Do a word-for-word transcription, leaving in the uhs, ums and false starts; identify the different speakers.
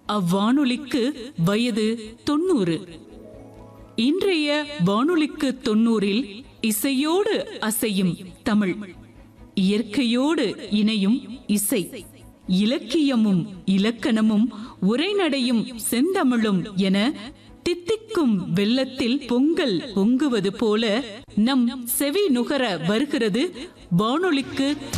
Speaker 1: அவ்வானொலிக்கு வயது தொண்ணூறு. இன்றைய வானொலிக்கு தொண்ணூறில் இசையோடு அசையும் தமிழ், இயற்கையோடு இணையும் இசை, இலக்கியமும் இலக்கணமும் உரைநடையும் செந்தமிழும் என தித்திக்கும் வெள்ளத்தில் பொங்கல் பொங்குவது போல நம் செவி நுகர வருகிறது வானொலிக்கு